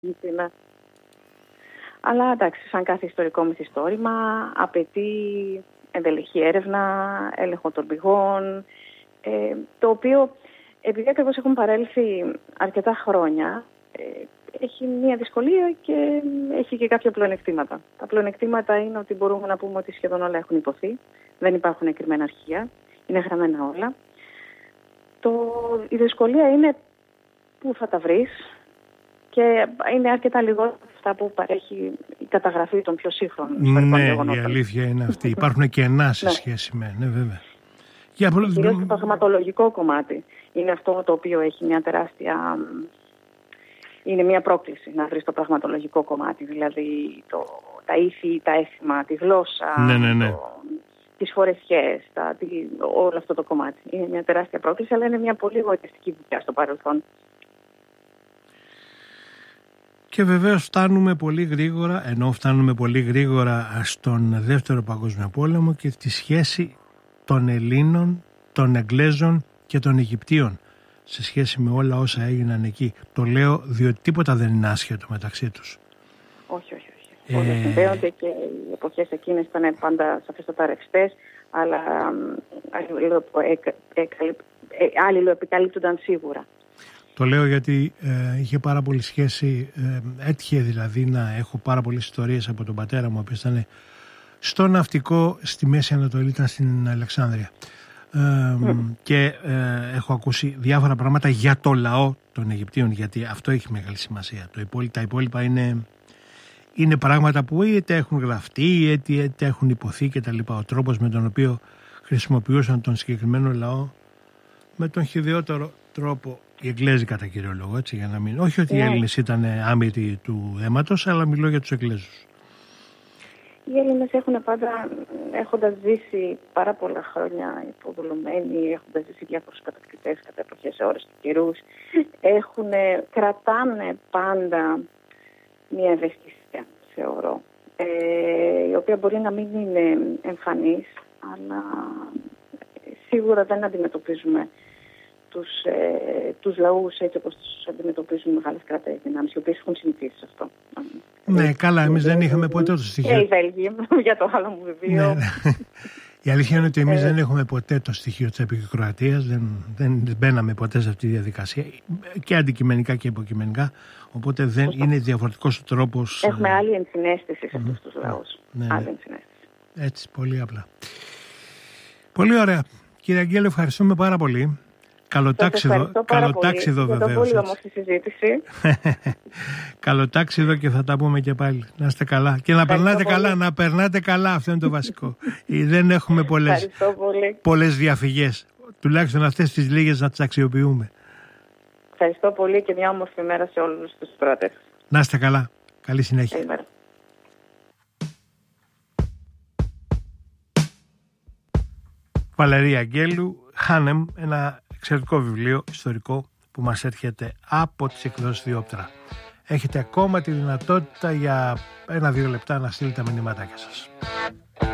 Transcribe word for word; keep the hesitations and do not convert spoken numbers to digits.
Αλλά εντάξει, σαν κάθε ιστορικό μυθιστόρημα απαιτεί ενδελεχή έρευνα, έλεγχο των πηγών, ε, το οποίο επειδή ακριβώς έχουν παρέλθει αρκετά χρόνια, ε, έχει μια δυσκολία και έχει και κάποια πλεονεκτήματα. Τα πλεονεκτήματα είναι ότι μπορούμε να πούμε ότι σχεδόν όλα έχουν υποθεί, δεν υπάρχουν εκκριμμένα αρχεία, είναι γραμμένα όλα. Το, η δυσκολία είναι πού θα τα βρεις και είναι αρκετά λιγότερο αυτά που παρέχει η καταγραφή των πιο σύγχρονων ιστορικών ναι, γεγονότων. Ναι, η αλήθεια είναι αυτή. Υπάρχουν και κενά σε σχέση με, ναι βέβαια. Για πολλές... Κυρίως το πραγματολογικό κομμάτι είναι αυτό το οποίο έχει μια τεράστια... Είναι μια πρόκληση να βρεις το πραγματολογικό κομμάτι, δηλαδή το, τα ήθη, τα έθιμα, τη γλώσσα, ναι, ναι, ναι. Το, τις φορεσιές, τα, τη, όλο αυτό το κομμάτι. Είναι μια τεράστια πρόκληση, αλλά είναι μια πολύ γοητευτική δουλειά στο παρελθόν. Και βεβαίως φτάνουμε πολύ γρήγορα, ενώ φτάνουμε πολύ γρήγορα στον Δεύτερο Παγκόσμιο Πόλεμο και τη σχέση των Ελλήνων, των Εγγλέζων και των Αιγυπτίων σε σχέση με όλα όσα έγιναν εκεί. Το λέω διότι τίποτα δεν είναι άσχετο μεταξύ τους. Όχι, όχι, όχι. Όλα ε... συνδέονται και οι εποχές εκείνες ήταν πάντα σαφέστατα ρευστές, αλλά αλληλοεπικαλύπτονταν σίγουρα. Το λέω γιατί ε, είχε πάρα πολύ σχέση, ε, έτυχε δηλαδή να έχω πάρα πολλές ιστορίες από τον πατέρα μου, ο οποίος ήταν στο ναυτικό στη Μέση Ανατολή, ήταν στην Αλεξάνδρεια. Ε, mm. Και ε, έχω ακούσει διάφορα πράγματα για το λαό των Αιγυπτίων, γιατί αυτό έχει μεγάλη σημασία. Το υπόλοιπα, τα υπόλοιπα είναι, είναι πράγματα που είτε έχουν γραφτεί είτε, είτε έχουν υποθεί κτλ. Ο τρόπος με τον οποίο χρησιμοποιούσαν τον συγκεκριμένο λαό με τον χυδαιότερο τρόπο οι Εγγλέζοι κατά κύριο λόγο, έτσι, για να μην... όχι ότι yeah. οι Έλληνες ήταν άμυροι του αίματος, αλλά μιλώ για τους Εγγλέζους. Οι Έλληνες έχουν πάντα, έχοντας ζήσει πάρα πολλά χρόνια υποδουλωμένοι, έχοντας ζήσει διάφορους κατακτητές κατά εποχές, ώρες και καιρούς, έχουν, κρατάνε πάντα μια ευαισθησία, θεωρώ, ε, η οποία μπορεί να μην είναι εμφανής, αλλά σίγουρα δεν αντιμετωπίζουμε τους, ε, τους λαούς έτσι όπως τους αντιμετωπίζουν μεγάλες κρατές δυνάμεις, οι οποίες έχουν συνηθίσει σε αυτό. Ναι, καλά, εμείς δεν είχαμε ποτέ το στοιχείο. Και η Βέλγια, για το άλλο μου βιβλίο. Ναι, ναι. Η αλήθεια είναι ότι εμείς δεν έχουμε ποτέ το στοιχείο της επικρατείας, δεν, δεν μπαίναμε ποτέ σε αυτή τη διαδικασία, και αντικειμενικά και υποκειμενικά, οπότε δεν Σωστό. Είναι διαφορετικός ο τρόπος. Έχουμε άλλη ενσυναίσθηση σε αυτούς τους λαούς. Ναι, άλλη ενσυναίσθηση. Έτσι, πολύ απλά. Πολύ ωραία. Κύριε Αγγέλου, ευχαριστούμε πάρα πολύ. Καλοτάξιδο, καλοτάξιδο βεβαίως. Για το πολύ όμορφη συζήτηση. Καλοτάξιδο και θα τα πούμε και πάλι. Να είστε καλά. Και να περνάτε πολύ. καλά, να περνάτε καλά, αυτό είναι το βασικό. Δεν έχουμε πολλές, πολλές διαφυγές. Τουλάχιστον αυτές τις λίγες να τις αξιοποιούμε. Ευχαριστώ πολύ και μια όμορφη μέρα σε όλους τους πρώτες. Να είστε καλά. Καλή συνέχεια. Καλημέρα. Βαλερία Αγγέλου, Χάνεμ, ένα εξαιρετικό βιβλίο ιστορικό που μας έρχεται από τις εκδόσεις Διόπτρα. Έχετε ακόμα τη δυνατότητα για ένα-δύο λεπτά να στείλετε μηνύματάκια σας.